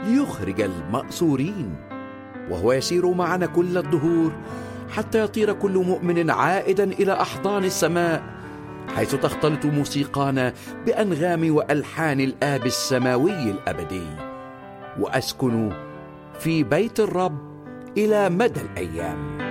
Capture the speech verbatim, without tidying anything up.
ليخرج المأسورين، وهو يسير معنا كل الدهور حتى يطير كل مؤمن عائدا إلى أحضان السماء، حيث تختلط موسيقانا بأنغام وألحان الآب السماوي الأبدي، وأسكن في بيت الرب إلى مدى الأيام.